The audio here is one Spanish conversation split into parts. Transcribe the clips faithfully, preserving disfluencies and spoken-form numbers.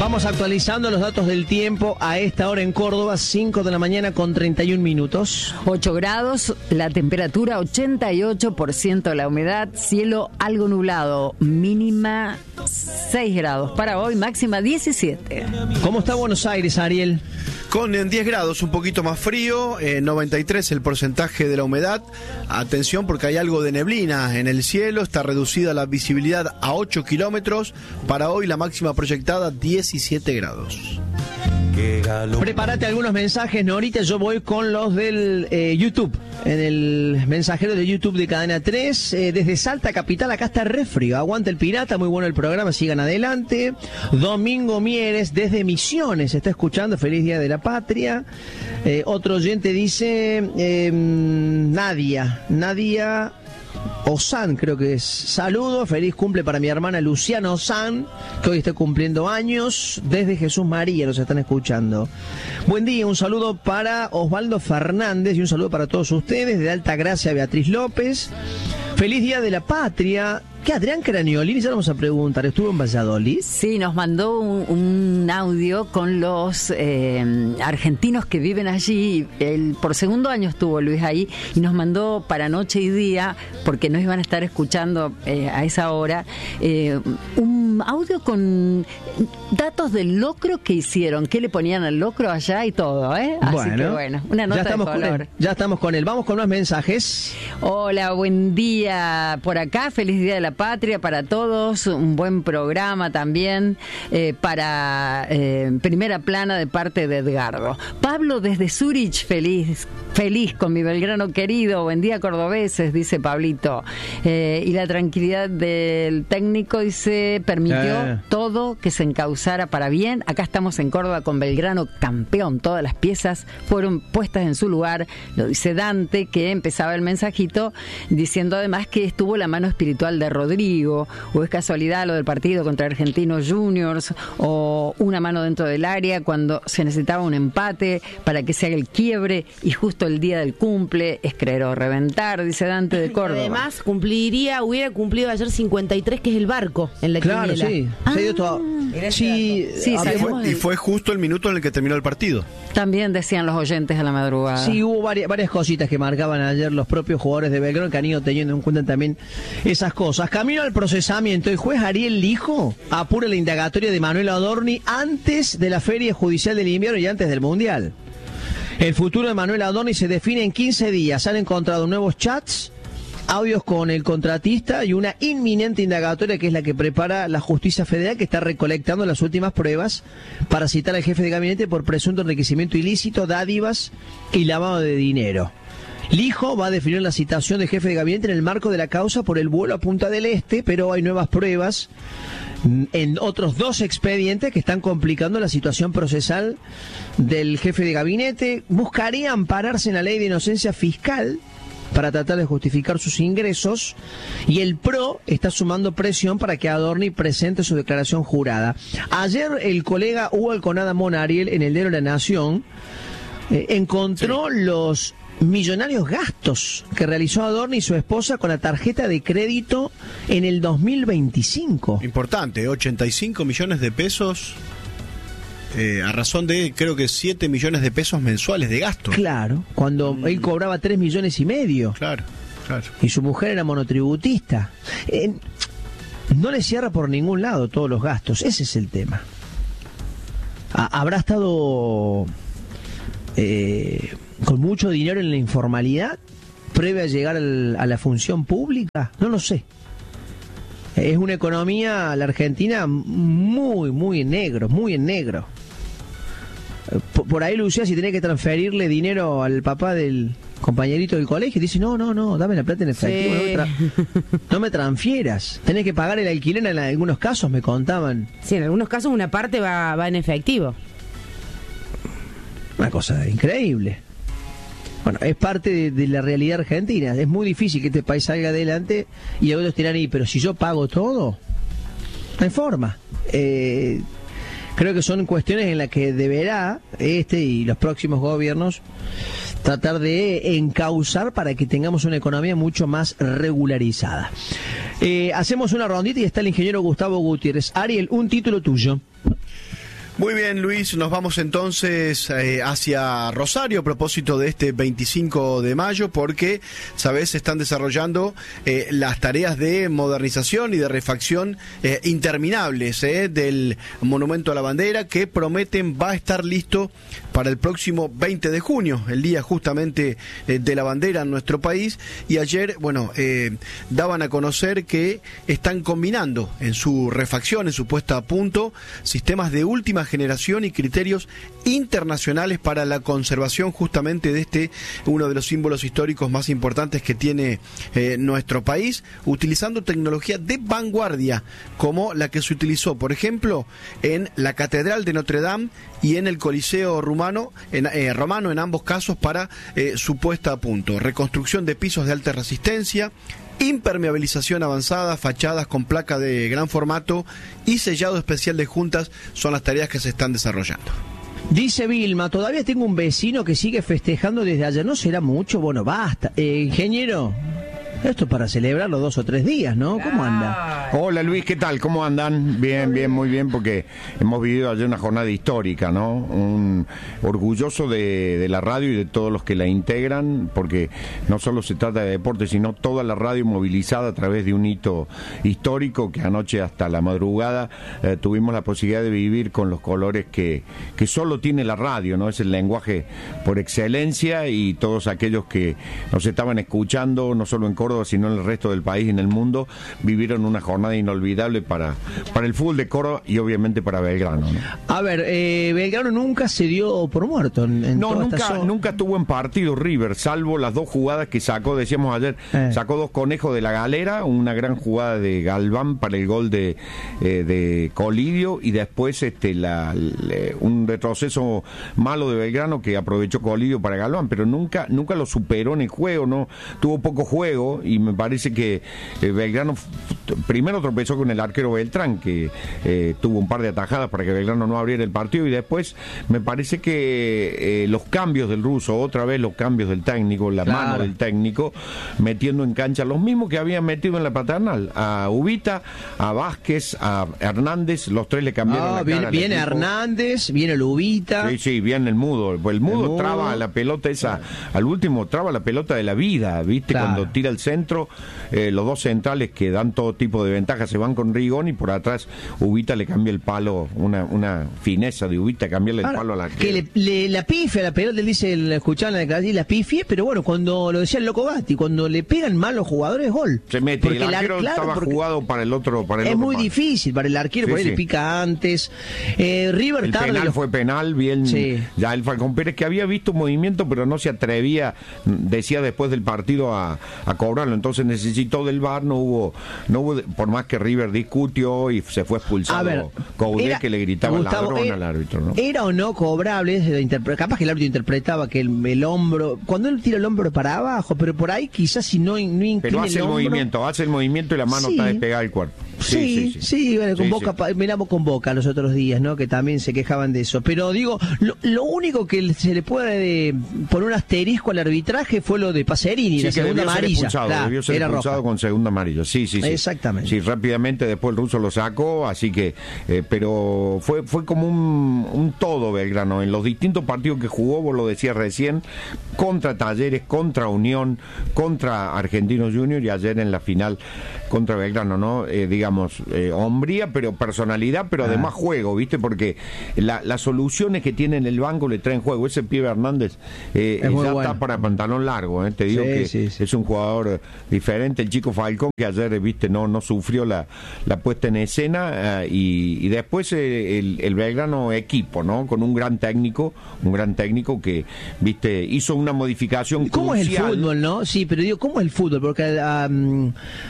Vamos actualizando los datos del tiempo a esta hora en Córdoba, cinco de la mañana con treinta y un minutos. ocho grados, la temperatura ochenta y ocho por ciento, la humedad, cielo algo nublado, mínima seis grados para hoy, máxima diecisiete. ¿Cómo está Buenos Aires, Ariel? Con en diez grados, un poquito más frío, eh, noventa y tres el porcentaje de la humedad. Atención porque hay algo de neblina en el cielo, está reducida la visibilidad a ocho kilómetros. Para hoy la máxima proyectada diecisiete grados. Prepárate algunos mensajes, Norita, yo voy con los del eh, YouTube, en el mensajero de YouTube de Cadena tres, eh, desde Salta Capital, acá está re frío, aguanta el pirata, muy bueno el programa, sigan adelante. Domingo Mieres, desde Misiones, está escuchando, feliz Día de la Patria. Eh, otro oyente dice, eh, Nadia, Nadia... Osan, creo que es. Saludos, feliz cumple para mi hermana Luciana Osan, que hoy está cumpliendo años. Desde Jesús María nos están escuchando. Buen día, un saludo para Osvaldo Fernández y un saludo para todos ustedes. De Alta Gracia, Beatriz López. Feliz Día de la Patria. ¿Qué, Adrián Craniolini? Ya vamos a preguntar, ¿estuvo en Valladolid? Sí, nos mandó un, un audio con los eh, argentinos que viven allí. El, por segundo año estuvo Luis ahí y nos mandó para noche y día, porque nos iban a estar escuchando eh, a esa hora, eh, un audio con datos del locro que hicieron, qué le ponían al locro allá y todo, ¿eh? Así bueno, que bueno, una nota ya estamos de color. Con él, ya estamos con él. Vamos con más mensajes. Hola, buen día por acá, feliz Día de la Patria para todos, un buen programa también eh, para eh, Primera Plana de parte de Edgardo. Pablo desde Zurich, feliz, feliz con mi Belgrano querido, buen día cordobeses, dice Pablito. Eh, y la tranquilidad del técnico, dice, permitió eh. todo que se encauzara para bien. Acá estamos en Córdoba con Belgrano campeón, todas las piezas fueron puestas en su lugar, lo dice Dante, que empezaba el mensajito diciendo además que estuvo la mano espiritual de Rodrigo, o es casualidad lo del partido contra Argentinos Juniors, o una mano dentro del área cuando se necesitaba un empate para que se haga el quiebre y justo el día del cumple es creer o reventar, dice Dante de Córdoba. Además cumpliría, hubiera cumplido ayer cincuenta y tres, que es el barco en la Claro, quiniela. sí, Ah, se dio todo. Sí, sí, Y fue, y fue justo el minuto en el que terminó el partido. También decían los oyentes a la madrugada. Sí, hubo varias, varias cositas que marcaban ayer los propios jugadores de Belgrano que han ido teniendo en cuenta también esas cosas. Camino al procesamiento, el juez Ariel Lijo apura la indagatoria de Manuel Adorni antes de la Feria Judicial del Invierno y antes del Mundial. El futuro de Manuel Adorni se define en quince días. Han encontrado nuevos chats, audios con el contratista y una inminente indagatoria que es la que prepara la Justicia Federal, que está recolectando las últimas pruebas para citar al jefe de gabinete por presunto enriquecimiento ilícito, dádivas y lavado de dinero. Lijo va a definir la citación de jefe de gabinete en el marco de la causa por el vuelo a Punta del Este, pero hay nuevas pruebas en otros dos expedientes que están complicando la situación procesal del jefe de gabinete. Buscaría ampararse en la ley de inocencia fiscal para tratar de justificar sus ingresos, y el P R O está sumando presión para que Adorni presente su declaración jurada. Ayer el colega Hugo Alconada Monariel, en el diario La Nación, eh, encontró sí. los millonarios gastos que realizó Adorni y su esposa con la tarjeta de crédito en el dos mil veinticinco. Importante, ochenta y cinco millones de pesos, eh, a razón de creo que siete millones de pesos mensuales de gasto. Claro, cuando mm. él cobraba tres millones y medio. Claro, claro. Y su mujer era monotributista. Eh, no le cierra por ningún lado todos los gastos, ese es el tema. Ha, habrá estado Eh, con mucho dinero en la informalidad previo a llegar al, a la función pública, no lo sé. Es una economía, la Argentina, muy, muy en negro, muy en negro. Por, por ahí, Lucía, si tenés que transferirle dinero al papá del compañerito del colegio, dice, no, no, no, dame la plata en efectivo, sí. no, me tra- no me transfieras. Tenés que pagar el alquiler en algunos casos, me contaban. Sí, en algunos casos una parte va, va en efectivo. Una cosa increíble. Bueno, es parte de, de la realidad argentina. Es muy difícil que este país salga adelante y otros dirán, ahí, pero si yo pago todo, no hay forma. Eh, creo que son cuestiones en las que deberá este y los próximos gobiernos tratar de encauzar para que tengamos una economía mucho más regularizada. Eh, hacemos una rondita y está el ingeniero Gustavo Gutiérrez. Ariel, un título tuyo. Muy bien, Luis, nos vamos entonces eh, hacia Rosario a propósito de este veinticinco de mayo, porque, sabes, se están desarrollando eh, las tareas de modernización y de refacción eh, interminables eh, del Monumento a la Bandera, que prometen va a estar listo para el próximo veinte de junio, el día justamente eh, de la bandera en nuestro país. Y ayer, bueno, eh, daban a conocer que están combinando en su refacción, en su puesta a punto, sistemas de última generación y criterios internacionales para la conservación justamente de este, uno de los símbolos históricos más importantes que tiene eh, nuestro país, utilizando tecnología de vanguardia como la que se utilizó, por ejemplo, en la Catedral de Notre Dame y en el Coliseo Rumano, en, eh, Romano, en ambos casos, para eh, su puesta a punto. Reconstrucción de pisos de alta resistencia, impermeabilización avanzada, fachadas con placa de gran formato y sellado especial de juntas son las tareas que se están desarrollando. Dice Vilma, todavía tengo un vecino que sigue festejando desde ayer. ¿No será mucho? Bueno, basta. Eh, ingeniero, esto es para celebrarlo dos o tres días, ¿no? ¿Cómo anda? Hola Luis, ¿qué tal? ¿Cómo andan? Bien, bien, muy bien, porque hemos vivido ayer una jornada histórica, ¿no? Un orgulloso de, de la radio y de todos los que la integran, porque no solo se trata de deporte, sino toda la radio movilizada a través de un hito histórico que anoche hasta la madrugada eh, tuvimos la posibilidad de vivir con los colores que, que solo tiene la radio, ¿no? Es el lenguaje por excelencia, y todos aquellos que nos estaban escuchando, no solo en Córdoba, sino en el resto del país y en el mundo, vivieron una jornada inolvidable para, para el fútbol de Córdoba y obviamente para Belgrano, ¿no? A ver, eh, Belgrano nunca se dio por muerto en, en No, toda nunca, esta zona. nunca tuvo en partido River, salvo las dos jugadas que sacó, decíamos ayer, eh. sacó dos conejos de la galera, una gran jugada de Galván para el gol de, eh, de Colidio, y después este la, le, un retroceso malo de Belgrano que aprovechó Colidio para Galván, pero nunca, nunca lo superó en el juego, no tuvo poco juego. Y me parece que eh, Belgrano primero tropezó con el arquero Beltrán, que eh, tuvo un par de atajadas para que Belgrano no abriera el partido, y después me parece que eh, los cambios del ruso, otra vez los cambios del técnico, la claro. mano del técnico, metiendo en cancha los mismos que habían metido en la paternal, a Ubita, a Vázquez, a Hernández, los tres le cambiaron Ah, la viene, cara al viene equipo. Hernández, viene el Ubita. Sí, sí, viene el mudo. Pues el mudo, El mudo. traba la pelota esa, al último traba la pelota de la vida, ¿viste? Claro. Cuando tira el centro, eh, los dos centrales que dan todo tipo de ventajas se van con Rigón, y por atrás Ubita le cambia el palo, una, una fineza de Ubita, cambiarle el Ahora, palo a la que le, le- la pifia, la pelota, él dice, le escuchaban la declaración, la pifia, pero bueno, cuando lo decía el Loco Gatti, cuando le pegan mal los jugadores, gol. se mete, Porque y el ar- arquero claro, estaba porque jugado para el otro, para el es otro muy palo. difícil para el arquero, Sí, por ahí sí. le pica antes. Eh, River El tarde. penal los- fue penal, bien. Sí. Ya el Falcón Pérez, que había visto movimiento, pero no se atrevía, decía después del partido, a, a cobrarlo. Entonces necesitó del V A R, no hubo, no hubo, por más que River discutió y se fue expulsado A ver, Coudet, era- que le gritaba Gustavo, ladrón era- al árbitro, ¿no? ¿Era o no cobrable? Se lo interpre- Capaz que el árbitro interpretaba que el, el hombro, cuando él tira el hombro para abajo, pero por ahí quizás si no, no inclina Pero hace el el hombro. movimiento, hace el movimiento y la mano Sí. está despegada del cuerpo. Sí, sí, sí, bueno, con Sí, Boca, sí. pa- miramos con Boca los otros días, ¿no? Que también se quejaban de eso. Pero digo, lo, lo único que se le puede eh, poner un asterisco al arbitraje fue lo de Pacerini, Sí, la que segunda debió ser amarilla. expulsado, Claro, debió ser era expulsado roja. con segunda amarilla, sí, sí, sí. Exactamente. Sí, rápidamente después el ruso lo sacó, así que, eh, pero fue fue como un, un todo Belgrano, en los distintos partidos que jugó, vos lo decías recién, contra Talleres, contra Unión, contra Argentinos Juniors, y ayer en la final contra Belgrano, ¿no? Eh, digamos, eh, hombría, pero personalidad, pero Ah. además juego, ¿viste? Porque la, las soluciones que tiene en el banco le traen juego. Ese pibe Hernández eh, Es muy ya bueno. está para pantalón largo, ¿eh? Te digo Sí, que sí, sí. es un jugador diferente, el chico Falcón, que ayer, viste, no no sufrió la, la puesta en escena, eh, y, y después eh, el, el Belgrano equipo, ¿no? Con un gran técnico, un gran técnico que, viste, hizo una modificación ¿Cómo es el crucial. fútbol, no? Sí, pero digo, ¿cómo es el fútbol? Porque um,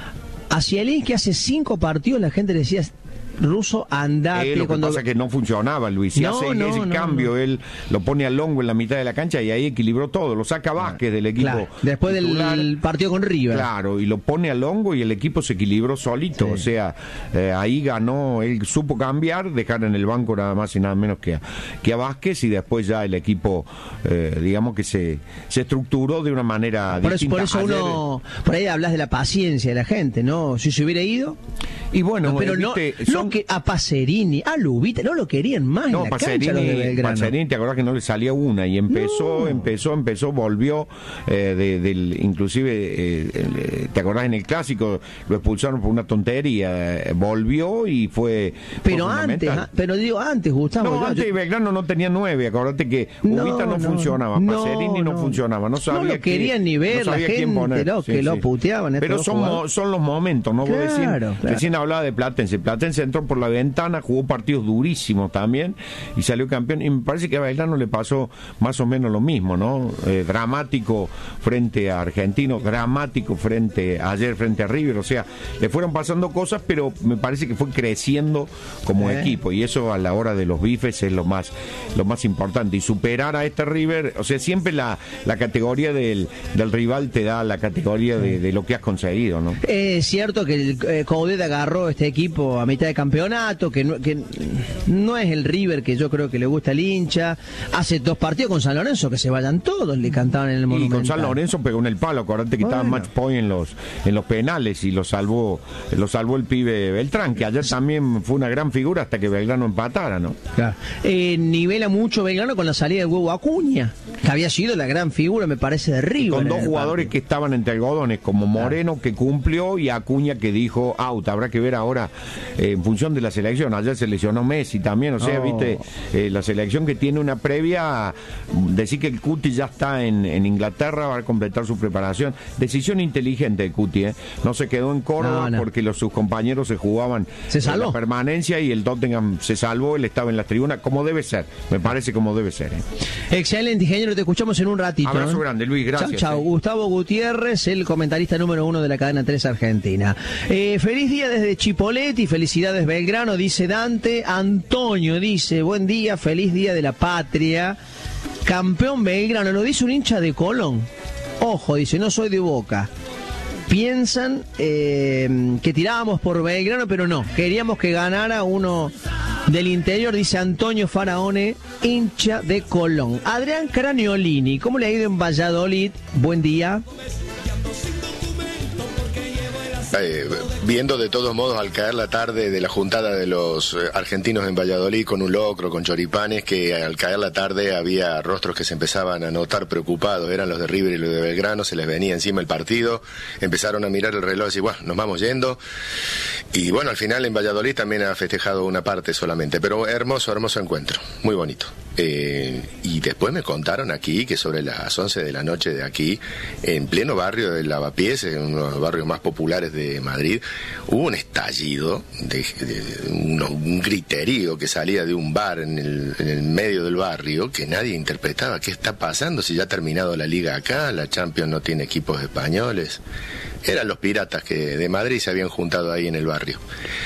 a Zielinski hace cinco partidos la gente le decía, ruso, andate. Eh, lo que cuando... pasa es que no funcionaba, Luis. Si No, hace no, ese no, cambio, no. él lo pone al longo en la mitad de la cancha y ahí equilibró todo. Lo saca Vázquez del equipo. Claro, después titular. del partido con River. Claro, y lo pone al hongo y el equipo se equilibró solito. Sí. O sea, eh, ahí ganó, él supo cambiar, dejar en el banco nada más y nada menos que a, que a Vázquez, y después ya el equipo, eh, digamos que se, se estructuró de una manera Por eso, distinta. por eso Ayer, uno, por ahí hablas de la paciencia de la gente, ¿no? Si se hubiera ido, y bueno, pero eh, no, viste, no son No que, a Pacerini, a Lubita, no lo querían más no, en la Pacerini, cancha los de Belgrano. Pacerini, te acordás que no le salía una y empezó, no. empezó, empezó, volvió, eh, de, del, inclusive, eh, eh, te acordás en el clásico, lo expulsaron por una tontería, eh, volvió y fue. Pero fue antes, ah, pero digo antes, Gustavo. No, yo, antes yo... Belgrano no tenía nueve, acordate que Ubita no, no, no funcionaba, no, Pacerini no, no funcionaba, no sabía. No lo querían ni ver, no la gente no, sí, que sí. lo puteaban. Pero son, mo, son los momentos, ¿no? Claro, Vos decís, claro. Recién hablaba de Platense, Platense entró por la ventana, jugó partidos durísimos también y salió campeón, y me parece que a Belgrano le pasó más o menos lo mismo, ¿no? Eh, dramático frente a Argentino, dramático frente ayer frente a River, o sea, le fueron pasando cosas, pero me parece que fue creciendo como eh. equipo, y eso a la hora de los bifes es lo más lo más importante, y superar a este River, o sea, siempre la, la categoría del, del rival te da la categoría de, de lo que has conseguido, ¿no? Es cierto que el eh, Coudet agarró este equipo a mitad de campeonato, que no, que no es el River que yo creo que le gusta al hincha. Hace dos partidos con San Lorenzo que se vayan todos, le cantaban en el Monumental. Y con San Lorenzo pegó en el palo, acordate que bueno. estaba match point en los en los penales y lo salvó lo salvó el pibe Beltrán, que ayer también fue una gran figura hasta que Belgrano empatara, ¿no? Claro. Eh, nivela mucho Belgrano con la salida del Huevo Acuña, que había sido la gran figura, me parece, de River. Con dos jugadores que estaban entre algodones, como Moreno, claro. que cumplió, y Acuña, que dijo out. Habrá que ver ahora eh, en función de la selección. Ayer se lesionó Messi también, o sea, oh. viste, eh, la selección que tiene una previa, decir que el Cuti ya está en, en Inglaterra, va a completar su preparación. Decisión inteligente de Cuti, ¿eh? No se quedó en Córdoba no, no. porque los, sus compañeros se jugaban ¿Se salvó? la permanencia y el Tottenham se salvó, él estaba en las tribunas, como debe ser, me parece como debe ser. ¿eh? Excelente, ingeniero, te escuchamos en un ratito. Abrazo ¿no? grande, Luis, gracias. Chao, chao. Eh. Gustavo Gutiérrez, el comentarista número uno de la cadena tres Argentina. Eh, feliz día desde Chipoleti, felicidades Belgrano, dice Dante. Antonio dice, buen día, feliz día de la patria. Campeón Belgrano, lo dice un hincha de Colón. Ojo, dice, no soy de Boca. Piensan eh, que tirábamos por Belgrano, pero no, queríamos que ganara uno del interior, dice Antonio Faraone, hincha de Colón. Adrián Craniolini, ¿cómo le ha ido en Valladolid? Buen día. Eh, viendo de todos modos al caer la tarde de la juntada de los eh, argentinos en Valladolid con un locro, con choripanes, que al caer la tarde había rostros que se empezaban a notar preocupados, eran los de River y los de Belgrano, se les venía encima el partido, empezaron a mirar el reloj y decir, bueno, nos vamos yendo, y bueno, al final en Valladolid también ha festejado una parte solamente, pero hermoso, hermoso encuentro, muy bonito. Eh, y después me contaron aquí que sobre las once de la noche de aquí, en pleno barrio de Lavapiés, en uno de los barrios más populares de Madrid, hubo un estallido, de, de, de un, un griterío que salía de un bar en el, en el medio del barrio, que nadie interpretaba qué está pasando, si ya ha terminado la liga acá, la Champions no tiene equipos españoles. Eran los piratas que de Madrid se habían juntado ahí en el barrio.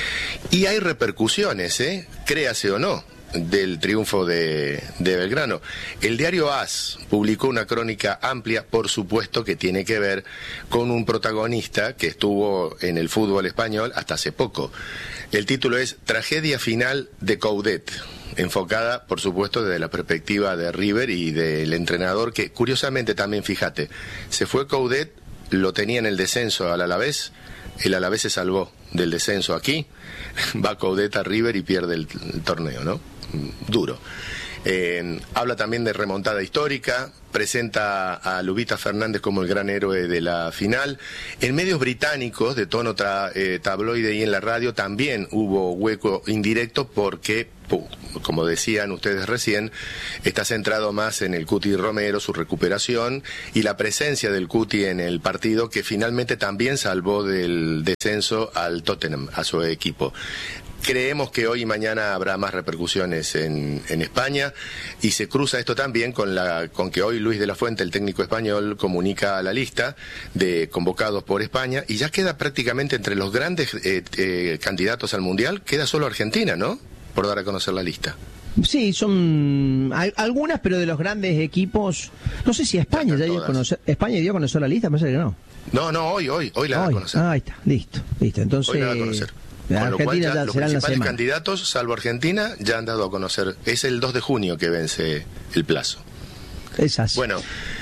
Y hay repercusiones, ¿eh? Créase o no, del triunfo de, de Belgrano. El diario AS publicó una crónica amplia, por supuesto, que tiene que ver con un protagonista que estuvo en el fútbol español hasta hace poco. El título es Tragedia final de Coudet, enfocada, por supuesto, desde la perspectiva de River y del entrenador, que curiosamente también, fíjate, se fue Coudet, lo tenía en el descenso al Alavés, el Alavés se salvó del descenso aquí, va Coudet a River y pierde el, el torneo, ¿no? Duro. Eh, habla también de remontada histórica, presenta a Lubita Fernández como el gran héroe de la final. En medios británicos de tono tra, eh, tabloide y en la radio también hubo hueco indirecto porque, como decían ustedes recién, está centrado más en el Cuti Romero, su recuperación y la presencia del Cuti en el partido, que finalmente también salvó del descenso al Tottenham, a su equipo. Creemos que hoy y mañana habrá más repercusiones en, en España, y se cruza esto también con la con que hoy Luis de la Fuente, el técnico español, comunica la lista de convocados por España, y ya queda prácticamente entre los grandes eh, eh, candidatos al Mundial, queda solo Argentina, ¿no?, por dar a conocer la lista. Sí, son hay, algunas, pero de los grandes equipos, no sé si España ya, ya dio a conocer, España dio a conocer la lista, me parece que no. No, no, hoy, hoy, hoy la hoy. da a conocer. Ah, ahí está, listo, listo, entonces... Hoy la da a conocer. Con Argentina lo cual ya, ya los serán principales la candidatos, salvo Argentina, ya han dado a conocer. Es el dos de junio que vence el plazo. Es así. Bueno,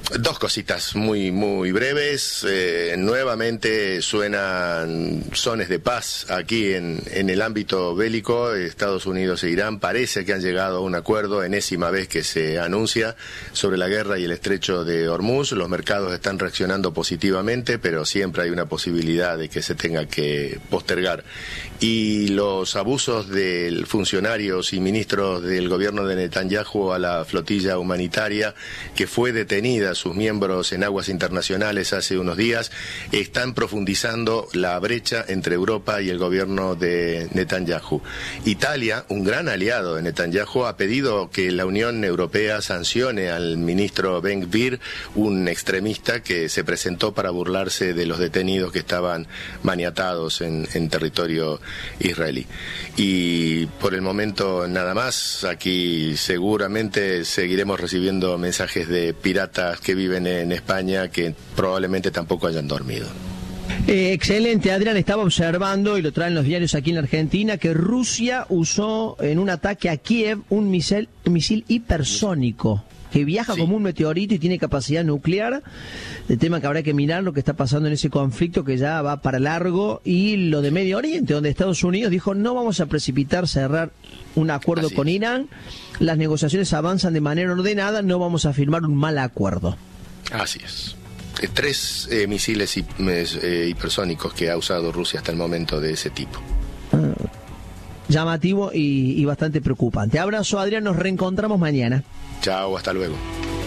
Dos cositas muy muy breves. Eh, nuevamente suenan sones de paz aquí en, en el ámbito bélico. Estados Unidos e Irán parece que han llegado a un acuerdo, enésima vez que se anuncia, sobre la guerra y el estrecho de Hormuz. Los mercados están reaccionando positivamente, pero siempre hay una posibilidad de que se tenga que postergar. Y los abusos de funcionarios y ministros del gobierno de Netanyahu a la flotilla humanitaria, que fue detenida sus miembros en aguas internacionales hace unos días, están profundizando la brecha entre Europa y el gobierno de Netanyahu. Italia, un gran aliado de Netanyahu, ha pedido que la Unión Europea sancione al ministro Ben-Gvir, un extremista que se presentó para burlarse de los detenidos que estaban maniatados en, en territorio israelí. Y por el momento nada más. Aquí seguramente seguiremos recibiendo mensajes de piratas que viven en España que probablemente tampoco hayan dormido. Eh, excelente, Adrián. Estaba observando, y lo traen los diarios aquí en la Argentina, que Rusia usó en un ataque a Kiev un misil, un misil hipersónico que viaja sí. como un meteorito y tiene capacidad nuclear. El tema que habrá que mirar lo que está pasando en ese conflicto que ya va para largo, y lo de Medio Oriente, donde Estados Unidos dijo no vamos a precipitar cerrar un acuerdo Así con es. Irán, las negociaciones avanzan de manera ordenada, no vamos a firmar un mal acuerdo. Así es. Tres eh, misiles hi eh, hipersónicos que ha usado Rusia hasta el momento de ese tipo. Ah, llamativo y, y bastante preocupante. Abrazo, Adrián, nos reencontramos mañana. Chao, hasta luego.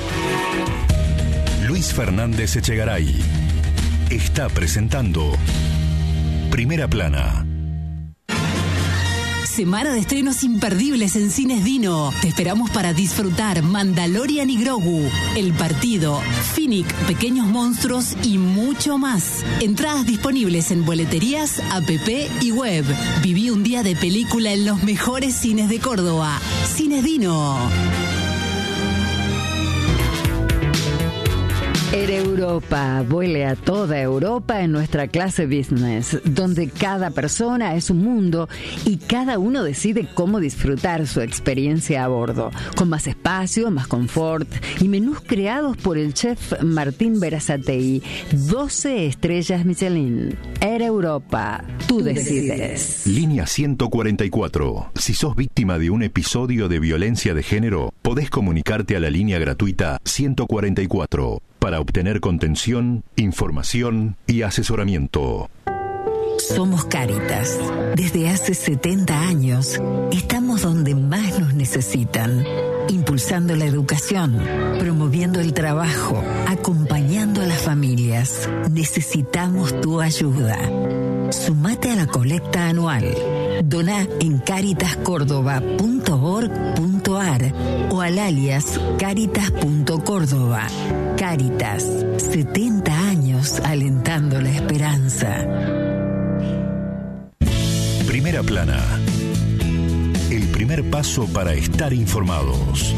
Luis Fernández Echegaray está presentando Primera Plana. Semana de estrenos imperdibles en Cines Dino. Te esperamos para disfrutar Mandalorian y Grogu, El Partido, Finnick, Pequeños Monstruos y mucho más. Entradas disponibles en boleterías, app y web. Viví un día de película en los mejores cines de Córdoba. Cines Dino. Air Europa, vuele a toda Europa en nuestra clase business, donde cada persona es un mundo y cada uno decide cómo disfrutar su experiencia a bordo, con más espacio, más confort y menús creados por el chef Martín Berazategui. doce estrellas Michelin. Air Europa, tú decides. Línea ciento cuarenta y cuatro. Si sos víctima de un episodio de violencia de género, podés comunicarte a la línea gratuita ciento cuarenta y cuatro para obtener contención, información y asesoramiento. Somos Cáritas. Desde hace setenta años estamos donde más nos necesitan, impulsando la educación, promoviendo el trabajo, acompañando a las familias. Necesitamos tu ayuda. Sumate a la colecta anual. Doná en caritas córdoba punto org punto ar o al alias caritas punto córdoba. Cáritas, setenta años alentando la esperanza. Primera Plana. El primer paso para estar informados.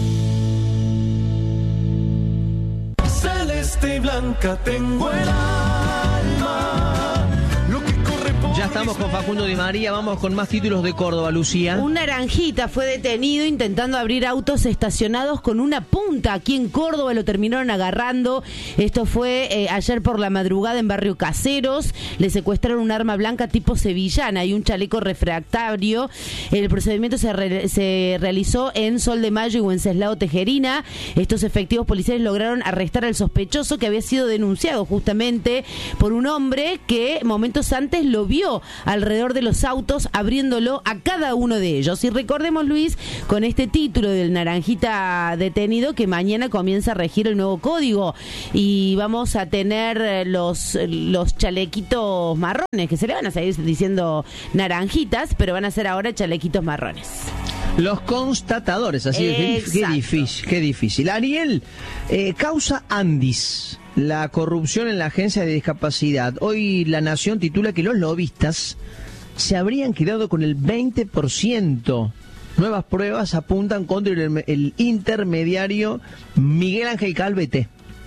Celeste y blanca tengo el alma. Lo que corre por Ya estamos con Facundo Di María, vamos con más títulos de Córdoba, Lucía. Un naranjita fue detenido intentando abrir autos estacionados con una punta aquí en Córdoba, lo terminaron agarrando. Esto fue eh, ayer por la madrugada en Barrio Caseros. Le secuestraron un arma blanca tipo sevillana y un chaleco refractario. El procedimiento se, re se realizó en Sol de Mayo y Wenceslao Tejerina. Estos efectivos policiales lograron arrestar al sospechoso, que había sido denunciado justamente por un hombre que momentos antes lo vio alrededor de los autos, abriéndolo a cada uno de ellos. Y recordemos, Luis, con este título del naranjita detenido, que mañana comienza a regir el nuevo código y vamos a tener los, los chalequitos marrones, que se le van a seguir diciendo naranjitas, pero van a ser ahora chalequitos marrones. Los constatadores, así es. Qué difícil, qué difícil. Ariel, eh, causa Andis, la corrupción en la agencia de discapacidad. Hoy La Nación titula que los lobistas se habrían quedado con el veinte por ciento. Nuevas pruebas apuntan contra el, el intermediario Miguel Ángel Calvete.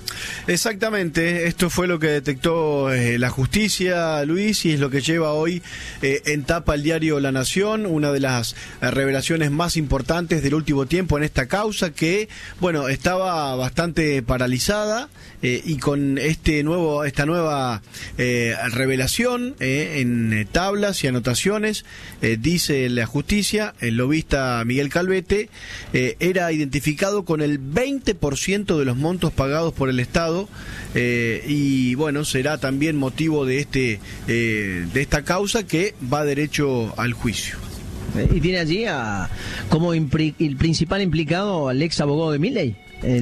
Exactamente, esto fue lo que detectó eh, la justicia, Luis, y es lo que lleva hoy eh, en tapa el diario La Nación, una de las eh, revelaciones más importantes del último tiempo en esta causa que, bueno, estaba bastante paralizada eh, y con este nuevo, esta nueva eh, revelación eh, en eh, tablas y anotaciones, eh, dice la justicia, el lobista Miguel Calvete eh, era identificado con el veinte por ciento de los montos pagados por el Estado. Eh, y bueno, será también motivo de este eh, de esta causa que va derecho al juicio. Y tiene allí a, como impri, el principal implicado al ex abogado de Milei,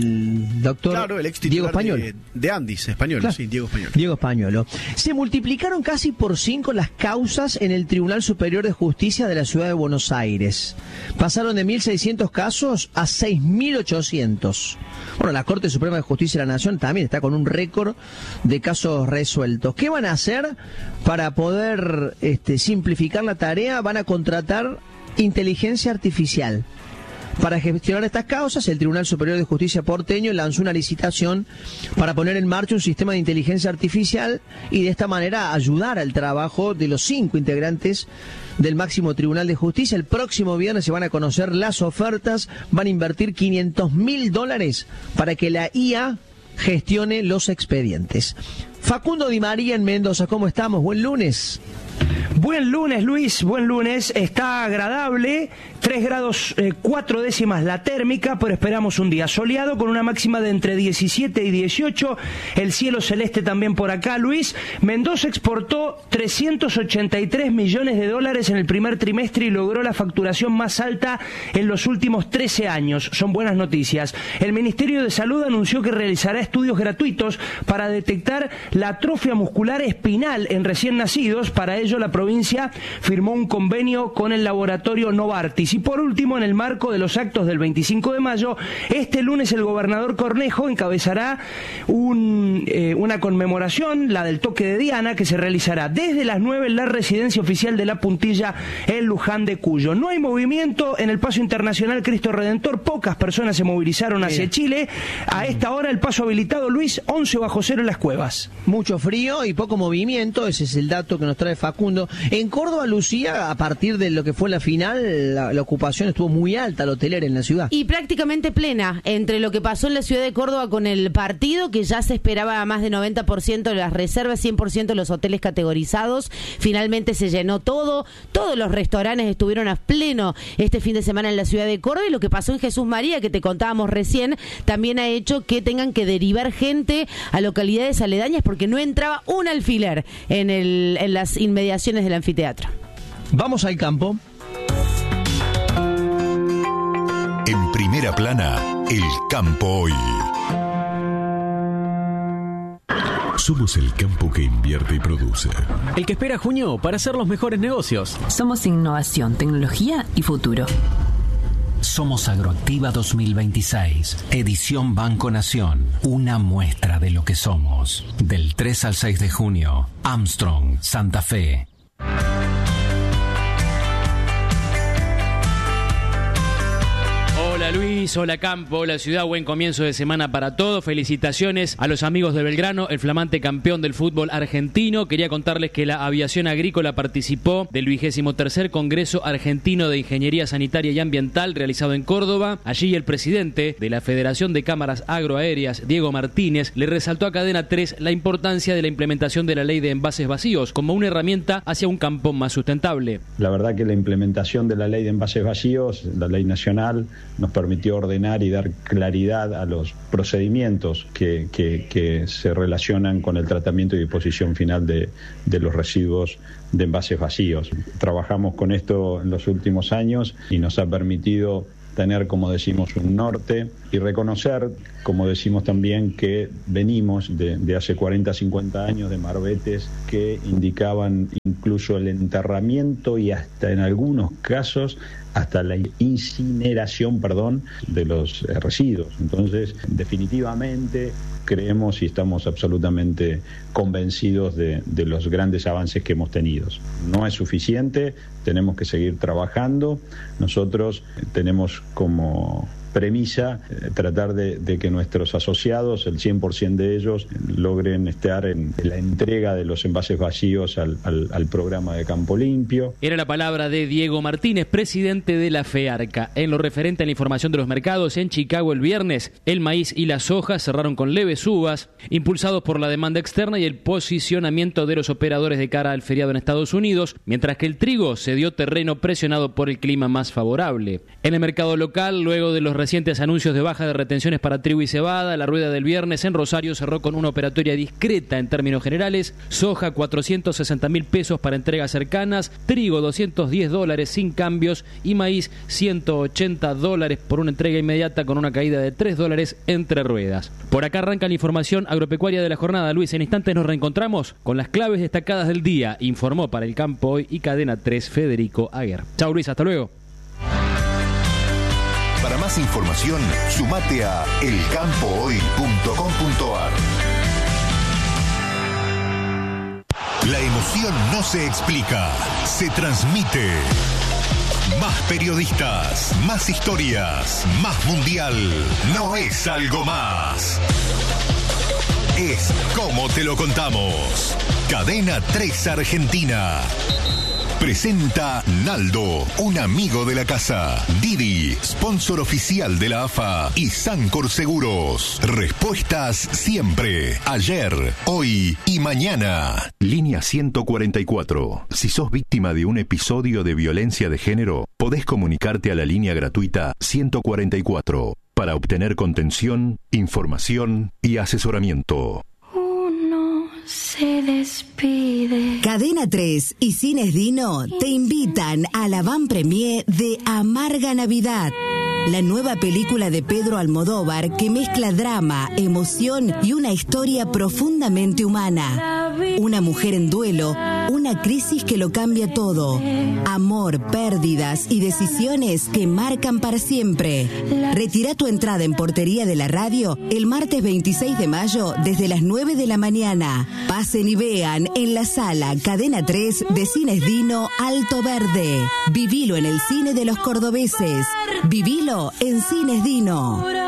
el doctor claro, el ex Diego Español. De, de Andis, español, claro. sí, Diego Español. Diego Españolo. Se multiplicaron casi por cinco las causas en el Tribunal Superior de Justicia de la Ciudad de Buenos Aires. Pasaron de mil seiscientos casos a seis mil ochocientos. Bueno, la Corte Suprema de Justicia de la Nación también está con un récord de casos resueltos. ¿Qué van a hacer para poder este, simplificar la tarea? Van a contratar inteligencia artificial. Para gestionar estas causas, el Tribunal Superior de Justicia porteño lanzó una licitación para poner en marcha un sistema de inteligencia artificial y de esta manera ayudar al trabajo de los cinco integrantes del máximo Tribunal de Justicia. El próximo viernes se van a conocer las ofertas, van a invertir quinientos mil dólares para que la I A gestione los expedientes. Facundo Di María en Mendoza, ¿cómo estamos? Buen lunes. Buen lunes, Luis, buen lunes. Está agradable, tres grados eh, cuatro décimas la térmica, pero esperamos un día soleado con una máxima de entre diecisiete y dieciocho. El cielo celeste también por acá, Luis. Mendoza exportó trescientos ochenta y tres millones de dólares en el primer trimestre y logró la facturación más alta en los últimos trece años. Son buenas noticias. El Ministerio de Salud anunció que realizará estudios gratuitos para detectar la atrofia muscular espinal en recién nacidos. Para ello, la provincia firmó un convenio con el laboratorio Novartis. Y por último, en el marco de los actos del veinticinco de mayo, este lunes el gobernador Cornejo encabezará un, eh, una conmemoración, la del toque de Diana, que se realizará desde las nueve en la residencia oficial de La Puntilla en Luján de Cuyo. No hay movimiento en el paso internacional Cristo Redentor, pocas personas se movilizaron hacia Chile. A esta hora el paso habilitado, Luis, once bajo cero en las cuevas. Mucho frío y poco movimiento, ese es el dato que nos trae Facundo. En Córdoba, Lucía, a partir de lo que fue la final, la, la ocupación estuvo muy alta, la hotelera en la ciudad. Y prácticamente plena, entre lo que pasó en la ciudad de Córdoba con el partido, que ya se esperaba más de noventa por ciento de las reservas, cien por ciento de los hoteles categorizados, finalmente se llenó todo, todos los restaurantes estuvieron a pleno este fin de semana en la ciudad de Córdoba, y lo que pasó en Jesús María, que te contábamos recién, también ha hecho que tengan que derivar gente a localidades aledañas porque no entraba un alfiler en, el, en las inmediaciones del anfiteatro. Vamos al campo. En Primera Plana, el campo hoy. Somos el campo que invierte y produce. El que espera junio para hacer los mejores negocios. Somos innovación, tecnología y futuro. Somos Agroactiva dos mil veintiséis, edición Banco Nación, una muestra de lo que somos. Del tres al seis de junio, Armstrong, Santa Fe. Hola Luis, hola Campo, hola Ciudad, buen comienzo de semana para todos. Felicitaciones a los amigos de Belgrano, el flamante campeón del fútbol argentino. Quería contarles que la aviación agrícola participó del vigésimo tercer Congreso Argentino de Ingeniería Sanitaria y Ambiental realizado en Córdoba. Allí el presidente de la Federación de Cámaras Agroaéreas, Diego Martínez, le resaltó a Cadena tres la importancia de la implementación de la ley de envases vacíos como una herramienta hacia un campo más sustentable. La verdad que la implementación de la ley de envases vacíos, la ley nacional, nos permitió ordenar y dar claridad a los procedimientos que, que, que se relacionan con el tratamiento y disposición final de, de los residuos de envases vacíos. Trabajamos con esto en los últimos años y nos ha permitido tener, como decimos, un norte y reconocer, como decimos también, que venimos de, de hace cuarenta, cincuenta años de marbetes que indicaban incluso el enterramiento y hasta en algunos casos hasta la incineración, perdón, de los eh, residuos. Entonces, definitivamente creemos y estamos absolutamente convencidos de, de los grandes avances que hemos tenido. No es suficiente, tenemos que seguir trabajando. Nosotros tenemos como premisa, eh, tratar de, de que nuestros asociados, el cien por ciento de ellos, logren estar en la entrega de los envases vacíos al, al, al programa de Campo Limpio. Era la palabra de Diego Martínez, presidente de la FEARCA. En lo referente a la información de los mercados, en Chicago el viernes, el maíz y la soja cerraron con leves subas, impulsados por la demanda externa y el posicionamiento de los operadores de cara al feriado en Estados Unidos, mientras que el trigo cedió terreno presionado por el clima más favorable. En el mercado local, luego de los recientes anuncios de baja de retenciones para trigo y cebada, la rueda del viernes en Rosario cerró con una operatoria discreta en términos generales: soja cuatrocientos sesenta mil pesos para entregas cercanas, trigo doscientos diez dólares sin cambios y maíz ciento ochenta dólares por una entrega inmediata con una caída de tres dólares entre ruedas. Por acá arranca la información agropecuaria de la jornada. Luis, en instantes nos reencontramos con las claves destacadas del día, informó para El Campo Hoy y Cadena tres Federico Aguer. Chau Luis, hasta luego. Para más información, sumate a el campo hoy punto com punto a r. La emoción no se explica, se transmite. Más periodistas, más historias, más mundial. No es algo más. Es como te lo contamos. Cadena tres Argentina. Presenta Naldo, un amigo de la casa. Didi, sponsor oficial de la A F A. Y Sancor Seguros. Respuestas siempre. Ayer, hoy y mañana. Línea ciento cuarenta y cuatro. Si sos víctima de un episodio de violencia de género, podés comunicarte a la línea gratuita ciento cuarenta y cuatro para obtener contención, información y asesoramiento. Se despide. Cadena tres y Cines Dino te invitan a la van premier de Amarga Navidad, la nueva película de Pedro Almodóvar que mezcla drama, emoción y una historia profundamente humana. Una mujer en duelo, una crisis que lo cambia todo. Amor, pérdidas y decisiones que marcan para siempre. Retira tu entrada en Portería de la Radio el martes veintiséis de mayo desde las nueve de la mañana. Pasen y vean en la sala Cadena tres de Cines Dino Alto Verde. Vivilo en el cine de los cordobeses. Vivilo en Cines Dino.